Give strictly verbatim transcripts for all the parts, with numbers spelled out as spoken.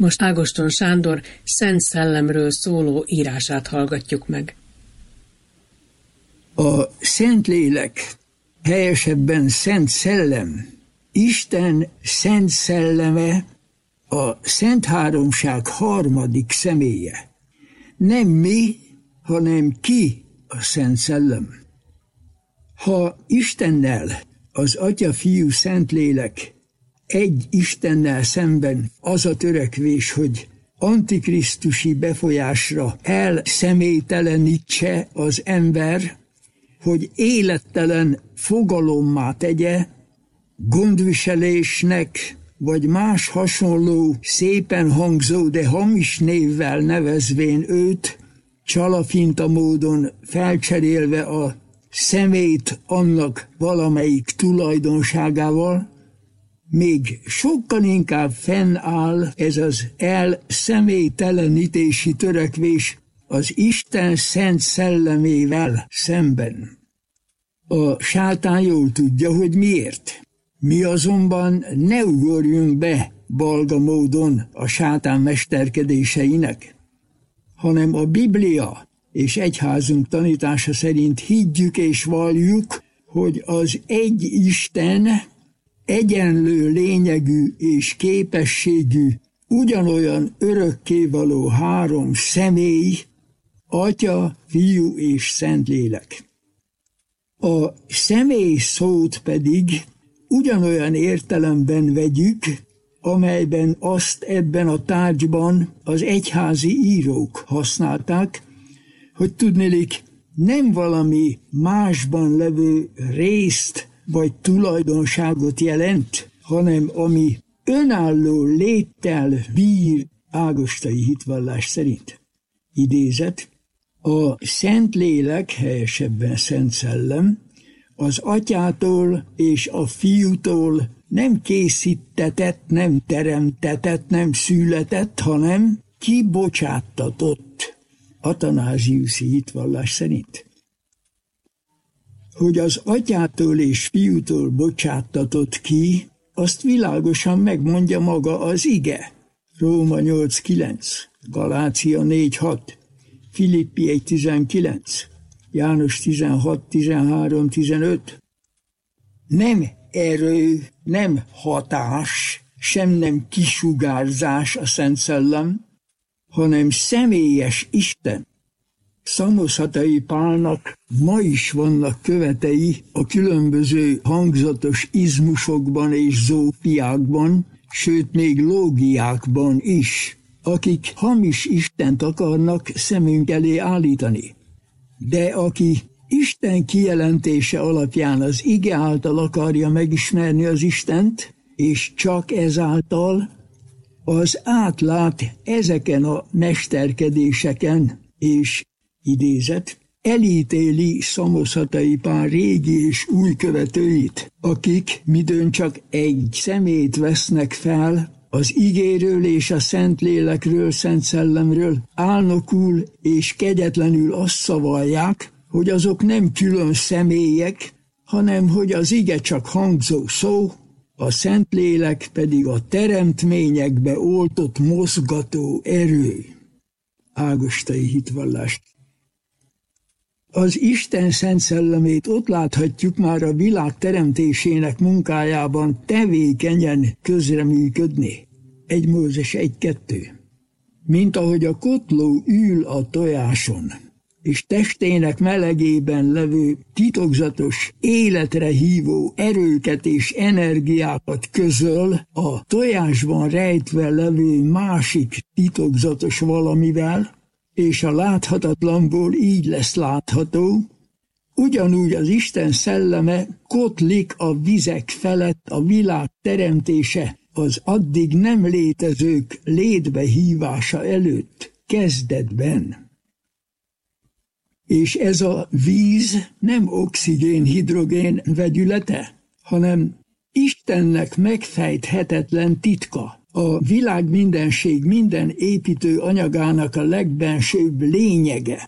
Most Ágoston Sándor Szent Szellemről szóló írását hallgatjuk meg. A Szentlélek, helyesebben Szent Szellem, Isten Szent Szelleme, a Szent Háromság harmadik személye. Nem mi, hanem ki a Szent Szellem. Ha Istennel, az Atya, Fiú, Szentlélek egy Istennel szemben az a törekvés, hogy antikrisztusi befolyásra elszemélytelenítse az ember, hogy élettelen fogalommá tegye, gondviselésnek vagy más hasonló szépen hangzó, de hamis névvel nevezvén őt, csalafinta módon felcserélve a szemét annak valamelyik tulajdonságával, még sokkal inkább fennáll ez az elszemélytelenítési törekvés az Isten Szent Szellemével szemben. A sátán jól tudja, hogy miért. Mi azonban ne ugorjunk be balga módon a sátán mesterkedéseinek, hanem a Biblia és egyházunk tanítása szerint higgyük és valljuk, hogy az egy Isten egyenlő lényegű és képességű, ugyanolyan örökkévaló három személy, Atya, Fiú és Szentlélek. A személy szót pedig ugyanolyan értelemben vegyük, amelyben azt ebben a tárgyban az egyházi írók használták, hogy tudniillik nem valami másban levő részt vagy tulajdonságot jelent, hanem ami önálló léttel bír ágostai hitvallás szerint. Idézet: a Szentlélek, helyesebben Szent Szellem, az Atyától és a Fiútól nem készítetett, nem teremtetett, nem született, hanem kibocsáttatott, Atanáziuszi hitvallás szerint. Hogy az Atyától és Fiútól bocsáttatott ki, azt világosan megmondja maga az ige. Róma nyolc kilenc, Galácia négy hat, Filippi egy tizenkilenc, János tizenhat tizenhárom tizenöt. Nem erő, nem hatás, sem nem kisugárzás a Szent Szellem, hanem személyes Isten. Szamoshatai Pálnak ma is vannak követei a különböző hangzatos izmusokban és zófiákban, sőt még lógiákban is, akik hamis Istent akarnak szemünk elé állítani. De aki Isten kijelentése alapján az ige által akarja megismerni az Istent, és csak ezáltal, az átlát ezeken a mesterkedéseken, és idézet, elítéli Szamoshatai Pál régi és új követőit, akik midőn csak egy szemét vesznek fel, az igéről és a Szentlélekről, Szent Szellemről álnokul és kegyetlenül azt szavalják, hogy azok nem külön személyek, hanem hogy az ige csak hangzó szó, a Szentlélek pedig a teremtményekbe oltott mozgató erő. Ágostai hitvallás. Az Isten Szent Szellemét ott láthatjuk már a világ teremtésének munkájában tevékenyen közreműködni. egy Mózes egy kettő. Mint ahogy a kotló ül a tojáson, és testének melegében levő titokzatos, életre hívó erőket és energiákat közöl a tojásban rejtve levő másik titokzatos valamivel, és a láthatatlanból így lesz látható, ugyanúgy az Isten szelleme kotlik a vizek felett a világ teremtése az addig nem létezők létbe hívása előtt, kezdetben. És ez a víz nem oxigén-hidrogén vegyülete, hanem Istennek megfejthetetlen titka. A világ mindenség minden építő anyagának a legbensőbb lényege.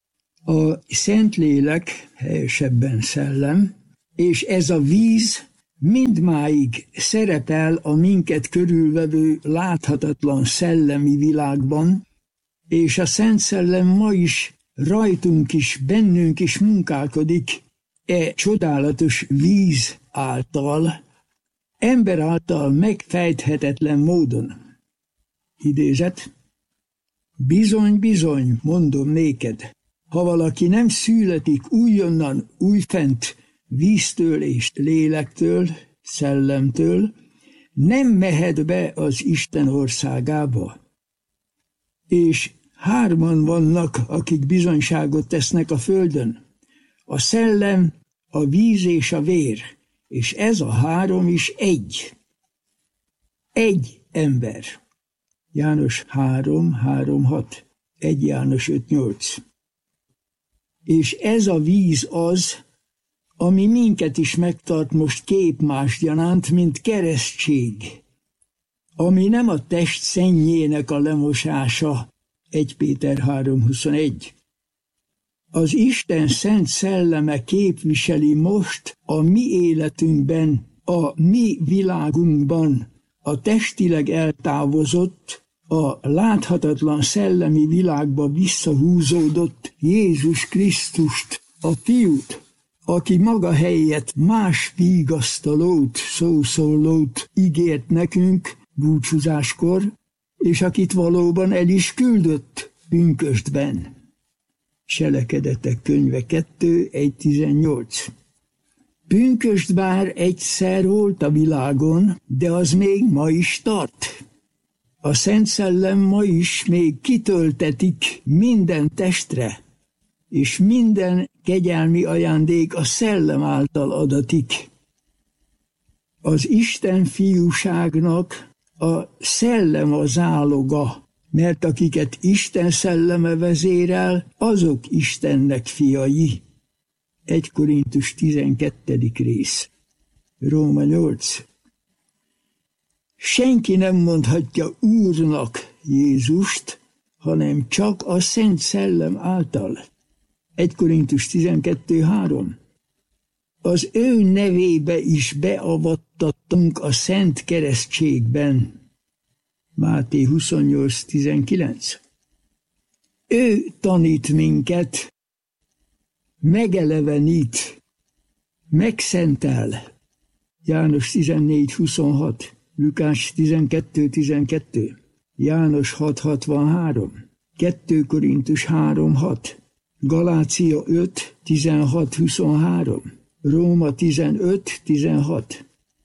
A Szentlélek, helyesebben szellem, és ez a víz mindmáig szerepel a minket körülvevő láthatatlan szellemi világban, és a Szent Szellem ma is rajtunk is, bennünk is munkálkodik e csodálatos víz által, ember által megfejthetetlen módon. Idézet: bizony, bizony, mondom néked, ha valaki nem születik újonnan újfent víztől és lélektől, szellemtől, nem mehet be az Isten országába. És hárman vannak, akik bizonyságot tesznek a földön: a szellem, a víz és a vér, és ez a három is egy. Egy ember. János három, három, hat, egy János öt, nyolc. És ez a víz az, ami minket is megtart most képmásgyanánt, mint keresztség, ami nem a test szennyének a lemosása, egy Péter három, huszonegy. Az Isten szent szelleme képviseli most a mi életünkben, a mi világunkban a testileg eltávozott, a láthatatlan szellemi világba visszahúzódott Jézus Krisztust, a Fiút, aki maga helyett más vigasztalót, szószólót ígért nekünk búcsúzáskor, és akit valóban el is küldött pünkösdben. Cselekedetek könyve kettő, egy tizennyolc. Pünkösd bár egyszer volt a világon, de az még ma is tart. A Szent Szellem ma is még kitöltetik minden testre, és minden kegyelmi ajándék a Szellem által adatik. Az Isten fiúságnak a szellem a záloga, mert akiket Isten szelleme vezérel, azok Istennek fiai. egy Korintus tizenkettedik rész. Róma nyolc. Senki nem mondhatja Úrnak Jézust, hanem csak a Szent Szellem által. egy Korintus tizenkettő, három. Az ő nevébe is beavattattunk a szent keresztségben. Máté huszonnyolc, tizenkilenc. Ő tanít minket, megelevenít, megszentel. János tizennégy, huszonhat, Lukás tizenkettő, tizenkettő, János hat, hatvanhárom, kettő Korintus három, hat, Galácia öt, tizenhat, huszonhárom, Róma tizenöt, tizenhat.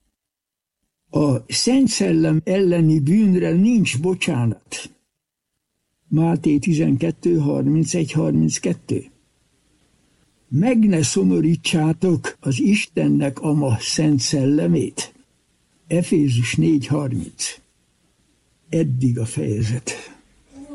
A Szent Szellem elleni bűnre nincs bocsánat. Máté tizenkettő, harmincegy, harminckettő. Meg ne szomorítsátok az Istennek ama Szent Szellemét. Efézus négy, harminc. Eddig a fejezet.